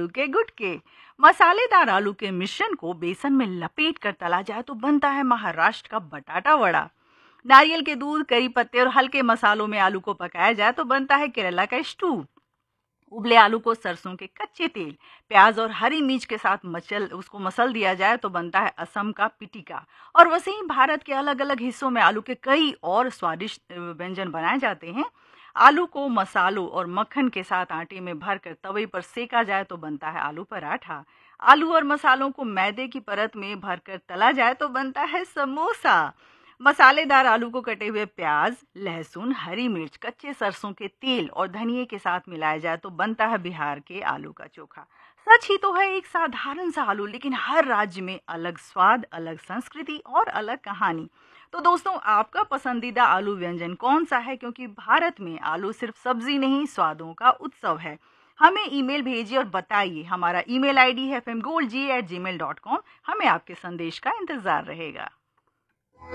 आलू के गुटके। मसालेदार आलू के मिश्रण को बेसन में लपेट कर तला जाए तो बनता है महाराष्ट्र का बटाटा वड़ा। नारियल के दूध, करी पत्ते और हल्के मसालों में आलू को पकाया जाए तो बनता है केरला का स्टू। उबले आलू को सरसों के कच्चे तेल, प्याज और हरी मिर्च के साथ उसको मसल दिया जाए तो बनता है असम का पिटिका। और वैसे ही भारत के अलग अलग हिस्सों में आलू के कई और स्वादिष्ट व्यंजन बनाए जाते हैं। आलू को मसालों और मक्खन के साथ आटे में भरकर तवे पर सेका जाए तो बनता है आलू पराठा। आलू और मसालों को मैदे की परत में भरकर तला जाए तो बनता है समोसा। मसालेदार आलू को कटे हुए प्याज, लहसुन, हरी मिर्च, कच्चे सरसों के तेल और धनिए के साथ मिलाया जाए तो बनता है बिहार के आलू का चोखा। सच ही तो है, एक साधारण सा आलू, लेकिन हर राज्य में अलग स्वाद, अलग संस्कृति और अलग कहानी। तो दोस्तों, आपका पसंदीदा आलू व्यंजन कौन सा है? क्योंकि भारत में आलू सिर्फ सब्जी नहीं, स्वादों का उत्सव है। हमें ईमेल भेजिए और बताइए। हमारा ईमेल आईडी है fmgoldg@gmail.com। हमें आपके संदेश का इंतजार रहेगा।